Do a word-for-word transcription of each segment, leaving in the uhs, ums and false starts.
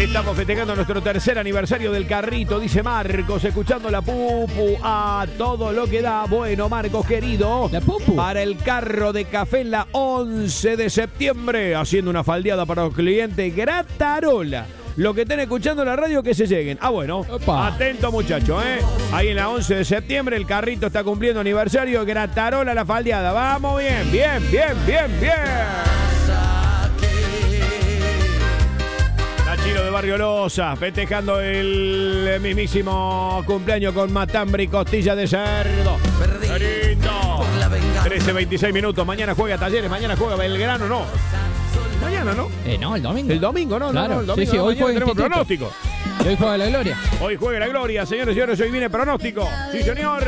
Estamos festejando nuestro tercer aniversario del carrito, dice Marcos, escuchando la pupu a todo lo que da. Bueno, Marcos, querido, la pupu para el carro de café en la once de septiembre, haciendo una faldeada para los clientes, Gratarola. Lo que estén escuchando en la radio, que se lleguen. Ah, bueno, Opa. Atento, muchachos, ¿eh? Ahí en la once de septiembre, el carrito está cumpliendo aniversario, Gratarola, la faldeada. Vamos bien, bien, bien, bien, bien. Chino de Barrio Loza, festejando el mismísimo cumpleaños con matambre y costilla de cerdo. ¡Qué lindo! trece veintiséis minutos, mañana juega Talleres, mañana juega Belgrano, no. Mañana, ¿no? Eh, no, el domingo. El domingo, no, claro. no, no, el domingo. Sí, sí, no, hoy juega tenemos Instituto. pronóstico. Y hoy juega la Gloria. Hoy juega la Gloria, señores y señores, hoy viene pronóstico. Sí, señor.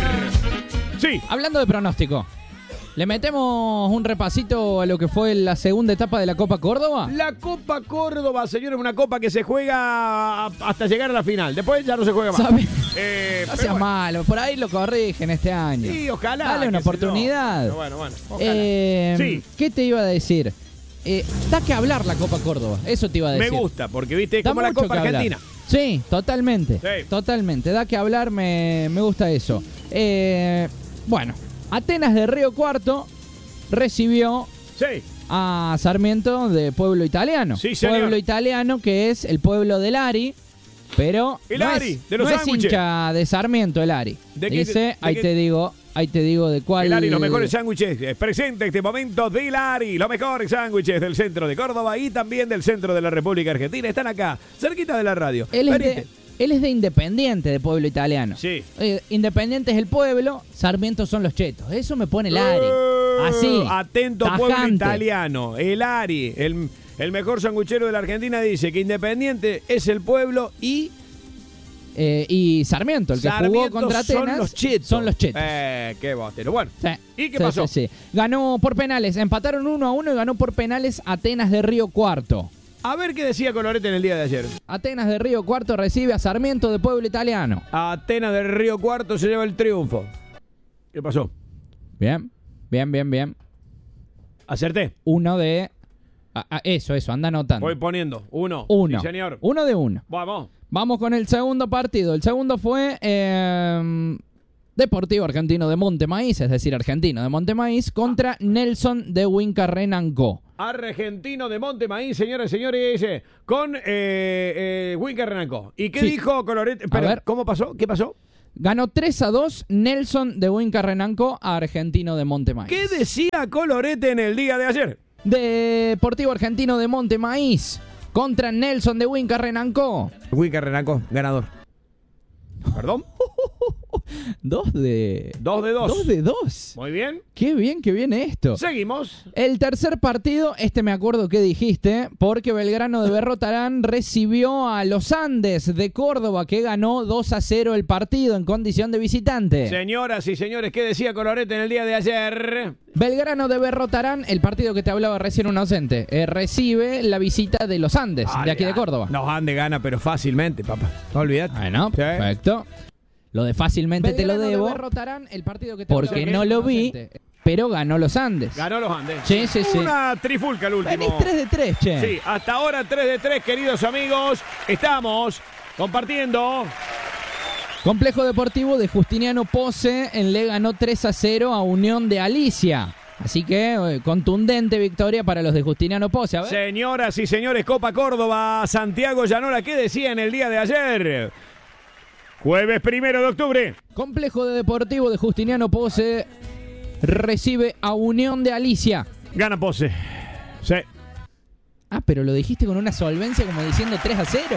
Sí. Hablando de pronóstico, ¿le metemos un repasito a lo que fue la segunda etapa de la Copa Córdoba? La Copa Córdoba, señores, una copa que se juega hasta llegar a la final. Después ya no se juega más. Eh, no seas bueno. malo, por ahí lo corrigen este año. Sí, ojalá. Dale una oportunidad. No. Bueno, bueno, ojalá. Eh, sí. ¿Qué te iba a decir? Eh, da que hablar la Copa Córdoba, eso te iba a decir. Me gusta, porque viste, es da como la Copa Argentina. Sí, totalmente. Sí. Totalmente, da que hablar, me, me gusta eso. Eh, bueno, Atenas de Río Cuarto recibió sí. a Sarmiento de Pueblo Italiano. Sí, señor. Pueblo Italiano, que es el pueblo del Ari, pero el no, Ari, es, de los no es sándwiches. hincha de Sarmiento el Ari. ¿De qué, Dice, de, de ahí qué? te digo, ahí te digo de cuál. El Ari, los mejores sándwiches. Presente este momento del Ari, los mejores sándwiches del centro de Córdoba y también del centro de la República Argentina. Están acá, cerquita de la radio. Él es de, él es de Independiente, de Pueblo Italiano. Sí. Eh, Independiente es el pueblo, Sarmiento son los chetos. Eso me pone el Ari. Así. Atento, tajante. Pueblo Italiano. El Ari, el, el mejor sanguchero de la Argentina, dice que Independiente es el pueblo y... Eh, y Sarmiento, el que Sarmiento jugó contra Atenas, son los chetos. Son los chetos. Eh, qué bostero. Bueno, sí. ¿y qué sí, pasó? Sí, sí. Ganó por penales, empataron uno a uno y ganó por penales Atenas de Río Cuarto. A ver qué decía Colorete en el día de ayer. Atenas de Río Cuarto recibe a Sarmiento de Pueblo Italiano. Atenas del Río Cuarto se lleva el triunfo. ¿Qué pasó? Bien, bien, bien, bien. Acerté. Uno de... Ah, ah, eso, eso, anda anotando. Voy poniendo. Uno. Uno. Sí, señor. Uno de uno. Vamos. Vamos con el segundo partido. El segundo fue eh, Deportivo Argentino de Montemaíz, es decir, Argentino de Montemaíz, contra Nelson de Huincarrenanco. Argentino de Montemaíz, señores y señores, con eh, eh, Huincarrenanco. ¿Y qué sí. dijo Colorete? Pero, a ver. ¿Cómo pasó? ¿Qué pasó? Ganó tres a dos Nelson de Huincarrenanco a Argentino de Montemaíz. ¿Qué decía Colorete en el día de ayer? Deportivo Argentino de Montemaíz contra Nelson de Huincarrenanco. Huincarrenanco, ganador. ¿Perdón? Dos de... Dos de dos. Dos de dos. Muy bien. Qué bien que viene esto. Seguimos. El tercer partido, este me acuerdo que dijiste, porque Belgrano de Berrotarán recibió a los Andes de Córdoba, que ganó dos a cero el partido en condición de visitante. Señoras y señores, ¿qué decía Colorete en el día de ayer? Belgrano de Berrotarán, el partido que te hablaba recién un ausente, eh, recibe la visita de los Andes, ah, de aquí de Córdoba. Los Andes gana, pero fácilmente, papá. No olvidate. Bueno, sí. Perfecto. Lo de fácilmente Belgrano te lo debo, de Berrotarán, el partido que te porque no lo vi, pero ganó los Andes. Ganó los Andes. Sí, sí, sí. Una trifulca el último. Venís tres de tres, che. Sí, hasta ahora tres de tres, queridos amigos. Estamos compartiendo... Complejo Deportivo de Justiniano Pose en le ganó tres a cero a Unión de Alicia. Así que eh, contundente victoria para los de Justiniano Pose. A ver. Señoras y señores, Copa Córdoba, Santiago Llanola, ¿qué decía en el día de ayer? Jueves primero de octubre. Complejo de Deportivo de Justiniano Pose recibe a Unión de Alicia. Gana Pose. Sí. Ah, pero lo dijiste con una solvencia como diciendo tres a cero.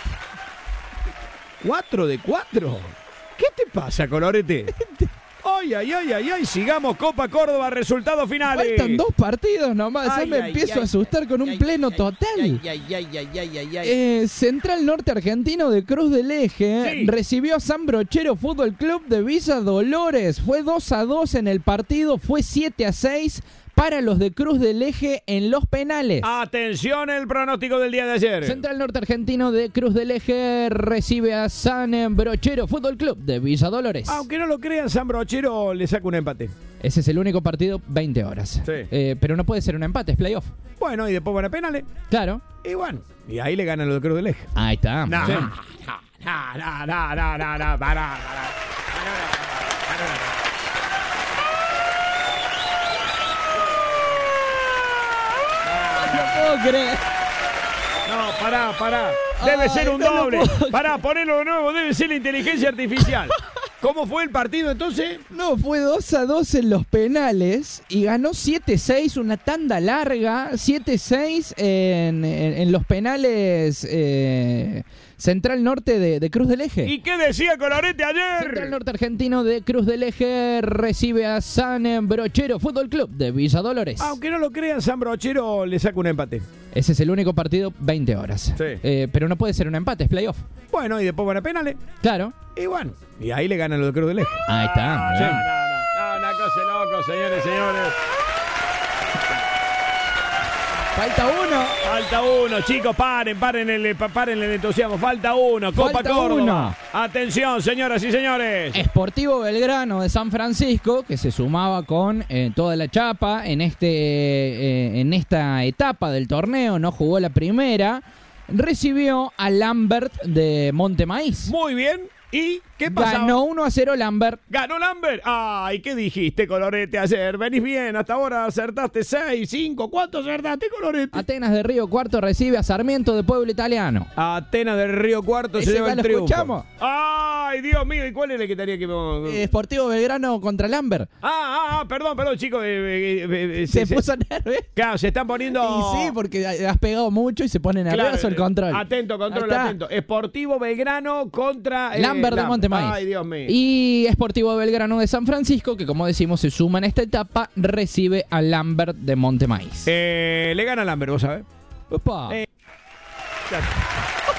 ¿Cuatro de cuatro? ¿Qué te pasa, Colorete? Ay, ay, ay, ay, ay, sigamos Copa Córdoba, resultados finales. Faltan dos partidos nomás, ay, ya me ay, empiezo ay, a asustar con ay, un pleno ay, total. Ay, ay, ay, ay, ay, ay, ay. Eh, Central Norte Argentino de Cruz del Eje sí. recibió a San Brochero Fútbol Club de Villa Dolores. Fue dos a dos en el partido, fue siete a seis para los de Cruz del Eje en los penales. Atención, el pronóstico del día de ayer. Central Norte Argentino de Cruz del Eje recibe a San Brochero Fútbol Club de Villa Dolores. Aunque no lo crean, San Brochero le saca un empate. Ese es el único partido, veinte horas. Sí. Eh, pero no puede ser un empate, es playoff. Bueno, y después van a penales. Claro. Y bueno, y ahí le ganan los de Cruz del Eje. Ahí está. No, Sí. no, no, no, no, no, no, no, pará, pará. No puedo creer. No, pará, pará. Debe Ay, ser un no lo doble. puedo- Pará, ponelo de nuevo. Debe ser la inteligencia artificial. ¿Cómo fue el partido entonces? No, fue dos a dos en los penales y ganó siete seis, una tanda larga, siete seis en, en, en los penales eh, Central Norte de, de Cruz del Eje. ¿Y qué decía Colorete Central ayer? Norte Argentino de Cruz del Eje recibe a San Brochero Fútbol Club de Villa Dolores. Aunque no lo crean, San Brochero le saca un empate. Ese es el único partido, veinte horas. Sí. Eh, pero no puede ser un empate, es playoff. Bueno, y después van a penales. Claro. Y bueno, y ahí le ganan los de Cruz del Eje. Ahí está. No, muy no, bien. no, no, una cosa de loco, señores, señores. Falta uno. Falta uno, chicos, paren, paren el, paren el entusiasmo. Falta uno, Copa Falta Córdoba. uno. Atención, señoras y señores. Sportivo Belgrano de San Francisco, que se sumaba con eh, toda la chapa en, este, eh, en esta etapa del torneo, no jugó la primera, recibió a Lambert de Montemaíz. Muy bien. ¿Y qué pasó? Ganó uno a cero Lambert. ¿Ganó Lambert? Ay, ¿qué dijiste, Colorete, ayer? Venís bien, hasta ahora acertaste seis, cinco. ¿Cuánto acertaste, Colorete? Atenas de Río Cuarto recibe a Sarmiento de Pueblo Italiano. Atenas del Río Cuarto se Ese lleva ya el lo triunfo. escuchamos. Ay, Dios mío, ¿y cuál es el que tenía que... Eh, Sportivo Belgrano contra Lambert. Ah, ah, ah, perdón, perdón, chicos. eh, eh, eh, Se, se, puso nervioso. Claro, se están poniendo... Y sí, porque has pegado mucho y se pone nervioso Claro, el control. Atento, control, Ahí está. atento. Sportivo Belgrano contra... eh, Lambert de Montemaíz. Ay, Dios mío. Y Sportivo Belgrano de San Francisco, que como decimos se suma en esta etapa, recibe a Lambert de Montemaíz. Eh, le gana Lambert, ¿vos sabés? Opa. Eh, ya.